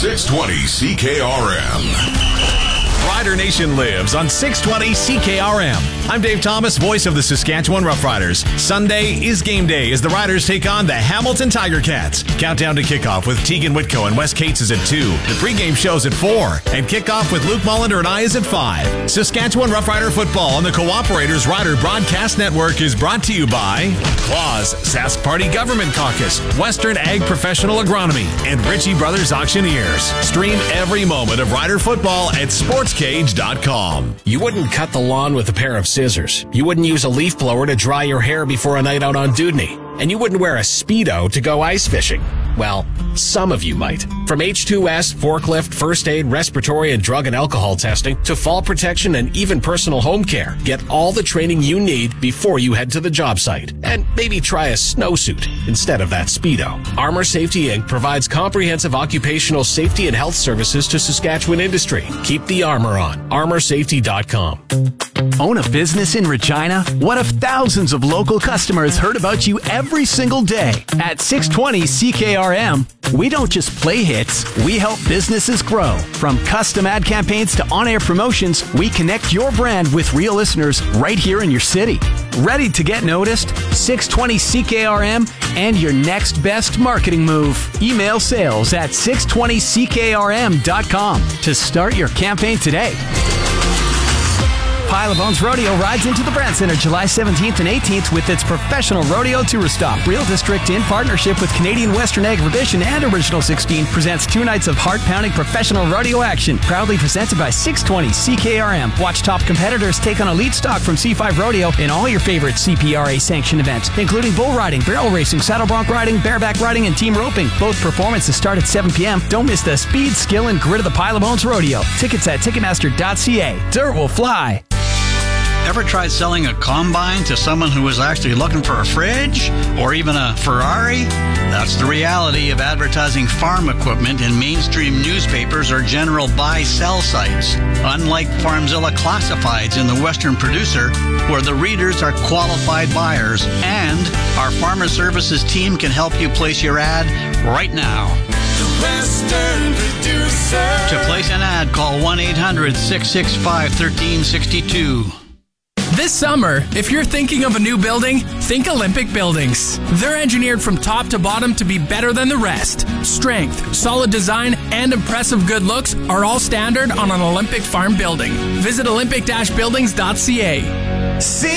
620 CKRM. Rider Nation lives on 620 CKRM. I'm Dave Thomas, voice of the Saskatchewan Roughriders. Sunday is game day as the Riders take on the Hamilton Tiger Cats. Countdown to kickoff with Tegan Whitco and Wes Cates is at 2. The pregame show's at 4. And kickoff with Luke Mullender and I is at 5. Saskatchewan Roughrider football on the Cooperators Rider Broadcast Network is brought to you by Claus, Sask Party Government Caucus, Western Ag Professional Agronomy, and Ritchie Brothers Auctioneers. Stream every moment of Rider football at sportscage.com. You wouldn't cut the lawn with a pair of scissors. You wouldn't use a leaf blower to dry your hair before a night out on Dudney. And you wouldn't wear a Speedo to go ice fishing. Well, some of you might. From H2S, forklift, first aid, respiratory, and drug and alcohol testing to fall protection and even personal home care, get all the training you need before you head to the job site. And maybe try a snowsuit instead of that Speedo. Armor Safety Inc. provides comprehensive occupational safety and health services to Saskatchewan industry. Keep the armor on. ArmorSafety.com. Own a business in Regina? What if thousands of local customers heard about you every single day? At 620 CKRM, we don't just play hits, we help businesses grow. From custom ad campaigns to on-air promotions, we connect your brand with real listeners right here in your city. Ready to get noticed? 620 CKRM and your next best marketing move. Email sales at 620ckrm.com to start your campaign today. Pile of Bones Rodeo rides into the Brand Center July 17th and 18th with its professional rodeo tour stop. Real District, in partnership with Canadian Western Agribition and Original 16, presents 2 nights of heart-pounding professional rodeo action. Proudly presented by 620 CKRM. Watch top competitors take on elite stock from C5 Rodeo in all your favorite CPRA-sanctioned events, including bull riding, barrel racing, saddle bronc riding, bareback riding, and team roping. Both performances start at 7 p.m. Don't miss the speed, skill, and grit of the Pile of Bones Rodeo. Tickets at Ticketmaster.ca. Dirt will fly. Ever tried selling a combine to someone who was actually looking for a fridge or even a Ferrari? That's the reality of advertising farm equipment in mainstream newspapers or general buy-sell sites. Unlike Farmzilla Classifieds in the Western Producer, where the readers are qualified buyers, and our Farmer Services team can help you place your ad right now. The Western Producer. To place an ad, call 1-800-665-1362. This summer, if you're thinking of a new building, think Olympic Buildings. They're engineered from top to bottom to be better than the rest. Strength, solid design, and impressive good looks are all standard on an Olympic farm building. Visit olympic-buildings.ca.